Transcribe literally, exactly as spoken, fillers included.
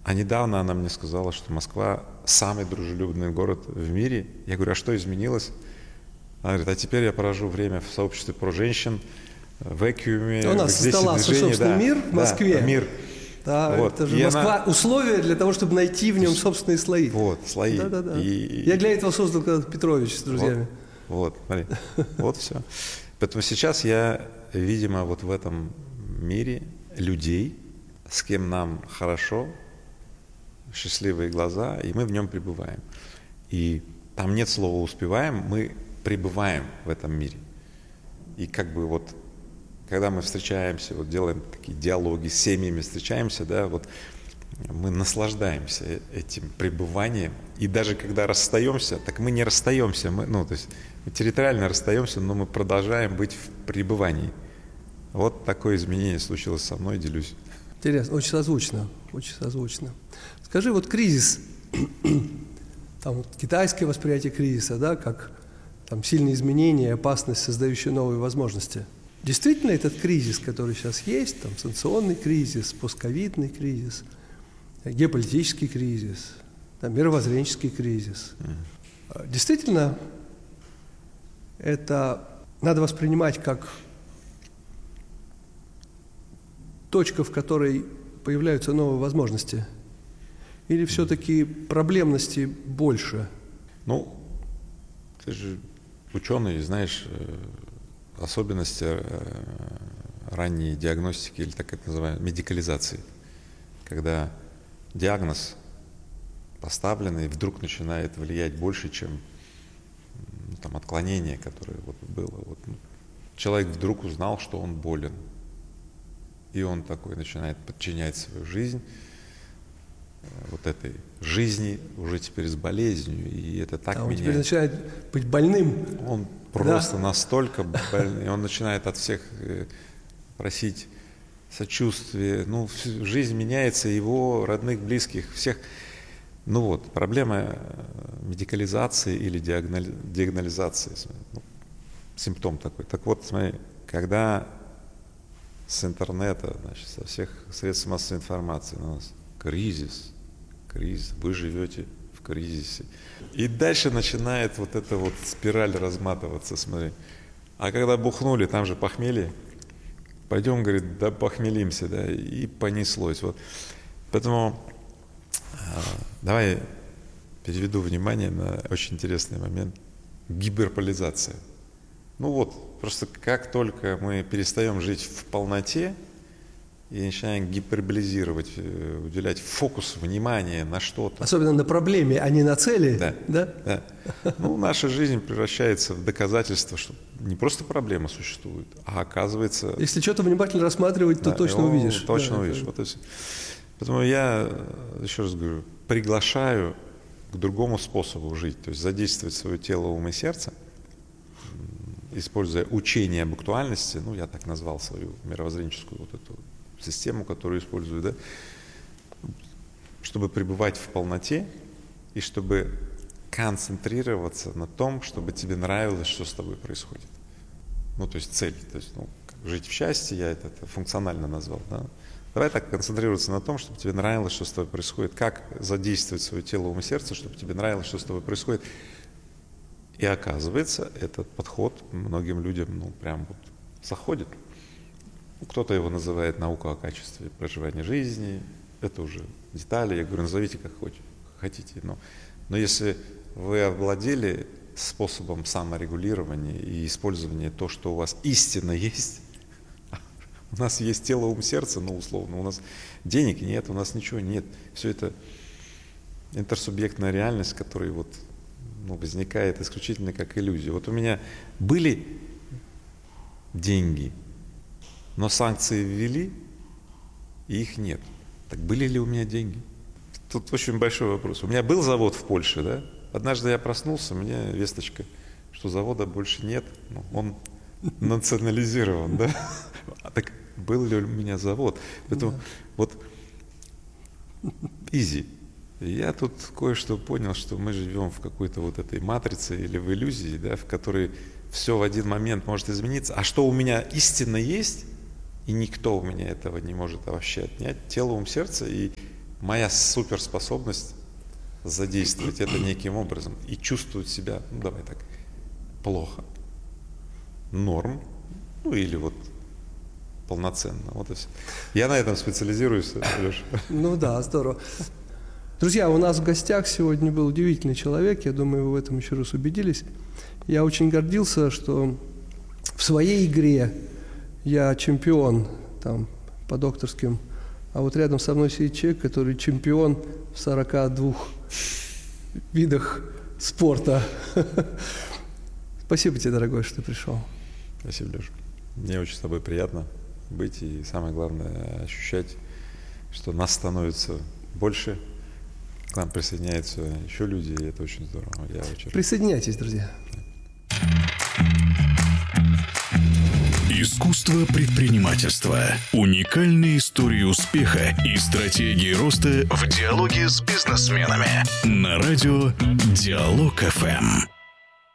А недавно она мне сказала, что Москва самый дружелюбный город в мире. Я говорю, а что изменилось? Она говорит, а теперь я провожу время в сообществе про женщин, в Экиуме. У нас создала свой собственный да, мир в Москве. Да, мир. Да, вот. это же и Москва она... условия для того, чтобы найти в нем собственные слои. Вот, слои. Да, да, да. И... Я для этого создал когда-то Петрович с друзьями. Вот, вот смотри, вот все. Поэтому сейчас я, видимо, вот в этом мире людей, с кем нам хорошо, счастливые глаза, и мы в нем пребываем. И там нет слова «успеваем», мы пребываем в этом мире. И как бы вот, когда мы встречаемся, вот делаем такие диалоги с семьями, встречаемся, да, вот мы наслаждаемся этим пребыванием. И даже когда расстаемся, так мы не расстаемся, мы, ну, то есть мы территориально расстаемся, но мы продолжаем быть в пребывании. Вот такое изменение случилось со мной, делюсь. Интересно, очень созвучно, очень созвучно. Скажи, вот кризис, там вот китайское восприятие кризиса, да, как там сильные изменения, опасность, создающая новые возможности. Действительно, этот кризис, который сейчас есть, там санкционный кризис, постковидный кризис, геополитический кризис, там, мировоззренческий кризис, mm. действительно, это надо воспринимать как точка, в которой появляются новые возможности? Или все-таки проблемности больше? Ну, ты же ученый, знаешь особенности ранней диагностики или так это называемой медикализации, когда диагноз поставленный вдруг начинает влиять больше, чем там, отклонение, которое вот было. Вот, человек вдруг узнал, что он болен. И он такой начинает подчинять свою жизнь вот этой жизни уже теперь с болезнью. И это так а он меняет. теперь начинает быть больным. Он просто да? настолько больный. Он начинает от всех просить сочувствия. Ну, жизнь меняется, его родных, близких, всех. Ну вот, проблема медикализации или диагнализации. Ну, симптом такой. Так вот, смотри, когда с интернета, значит, со всех средств массовой информации у нас кризис, кризис, вы живете в кризисе. И дальше начинает вот эта вот спираль разматываться, смотри. А когда бухнули, там же похмелье, пойдем, говорит, да похмелимся, да, и понеслось. Вот. Поэтому э, давай переведу внимание на очень интересный момент. Гиперболизация. Ну вот, просто как только мы перестаем жить в полноте и начинаем гиперболизировать, уделять фокус внимания на что-то. Особенно на проблеме, а не на цели. Да, да? да. Ну, наша жизнь превращается в доказательство, что не просто проблема существует, а оказывается… Если что-то внимательно рассматривать, то да, точно о, увидишь. Точно да, увидишь. Да. Вот это. Поэтому я, еще раз говорю, приглашаю к другому способу жить, то есть задействовать свое тело, ум и сердце, используя учение об актуальности, ну, я так назвал свою мировоззренческую вот эту систему, которую использую, да, чтобы пребывать в полноте и чтобы концентрироваться на том, чтобы тебе нравилось, что с тобой происходит. Ну, то есть цель, то есть, ну, жить в счастье, я это, это функционально назвал, да. Давай так концентрироваться на том, чтобы тебе нравилось, что с тобой происходит, как задействовать свое тело, ум и сердце, чтобы тебе нравилось, что с тобой происходит. И оказывается, этот подход многим людям, ну, прям вот заходит. Кто-то его называет наука о качестве проживания жизни, это уже детали, я говорю, назовите как хотите. Но, но если вы овладели способом саморегулирования и использования то, что у вас истинно есть, у нас есть тело, ум, сердце, ну, условно, у нас денег нет, у нас ничего нет. Все это интерсубъектная реальность, которая вот ну, возникает исключительно как иллюзия. Вот у меня были деньги, но санкции ввели, и их нет. Так были ли у меня деньги? Тут очень большой вопрос. У меня был завод в Польше, да? Однажды я проснулся, у меня весточка, что завода больше нет, ну, он национализирован, да? А так был ли у меня завод? Поэтому да. Вот easy. Я тут кое-что понял, что мы живем в какой-то вот этой матрице или в иллюзии, да, в которой все в один момент может измениться. А что у меня истинно есть, и никто у меня этого не может вообще отнять, тело, ум, сердце, и моя суперспособность задействовать это неким образом и чувствовать себя, ну давай так, плохо, норм, ну или вот полноценно. Вот и все. Я на этом специализируюсь, Леша. Ну да, здорово. Друзья, у нас в гостях сегодня был удивительный человек, я думаю, вы в этом еще раз убедились. Я очень гордился, что в своей игре я чемпион там, по докторским, а вот рядом со мной сидит человек, который чемпион в сорока двух видах спорта. Спасибо тебе, дорогой, что ты пришел. Спасибо, Леша. Мне очень с тобой приятно быть, и самое главное ощущать, что нас становится больше, к нам присоединяются еще люди, и это очень здорово. Я очень Присоединяйтесь, друзья. Искусство предпринимательства. Уникальные истории успеха и стратегии роста в диалоге с бизнесменами. На радио Диалог эф эм.